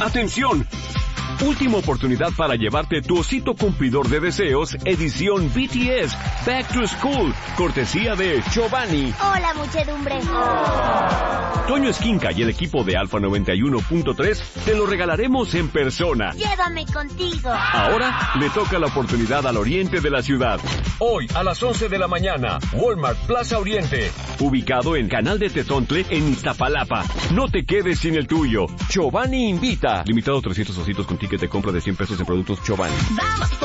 ¡Atención! Última oportunidad para llevarte tu osito cumplidor de deseos, edición BTS, Back to School, cortesía de Chobani. Hola, muchedumbre. Toño Esquinca y el equipo de Alfa 91.3 te lo regalaremos en persona. Llévame contigo. Ahora le toca la oportunidad al oriente de la ciudad. Hoy a las 11 de la mañana, Walmart Plaza Oriente, ubicado en Canal de Tetontle en Iztapalapa. No te quedes sin el tuyo. Chobani invita. Limitado 300 ositos con ticket de compra de $100 en productos Chobani. ¡Vamos!